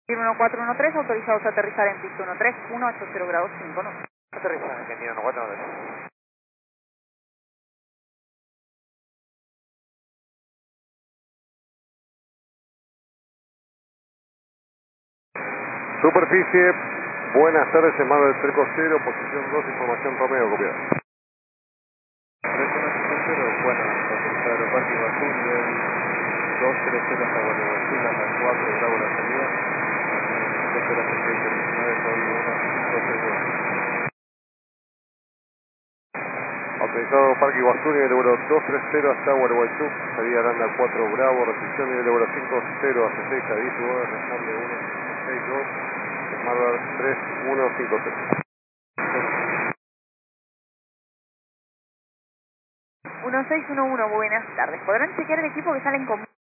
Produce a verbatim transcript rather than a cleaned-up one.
uno cuatro uno tres, autorizados a aterrizar en pista uno tres uno ocho cero grados cinco, ¿no? Aterriza, Argentina uno cuatro uno tres. Superficie, buenas tardes, en Mar del Treco cero, posición dos, información Romeo, copiado. tres uno cinco cero, bueno, autorizado aeropuerto Iguazú, nivel dos tres cero hasta Gualeguaychú, Lambda cuatro, Bravo la salida, dos horas setecientos diecinueve, código uno cinco seis dos. Autorizado Parque Iguazú, nivel número dos tres cero hasta Gualeguaychú, salida Lambda cuatro, Bravo, recepción nivel número cinco cero, A C C, Cádiz, responde uno cinco seis dos, Mar del tres uno cinco cero. uno seis uno uno, buenas tardes. ¿Podrán chequear el equipo que salen con